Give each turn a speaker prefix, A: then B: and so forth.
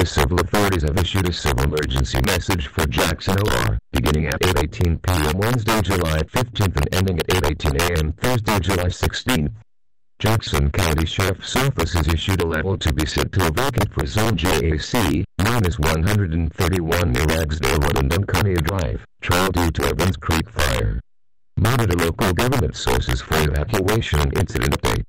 A: The civil authorities have issued a civil emergency message for Jackson OR, beginning at 8:18 p.m. Wednesday, July 15th and ending at 8:18 a.m. Thursday, July 16th. Jackson County Sheriff's Office has issued a level to be sent to a vacant for Zone JAC, known as 131 near Ragsdale Road and Dunconia Drive, trial due to Evans Creek Fire. Monitor local government sources for evacuation and incident update.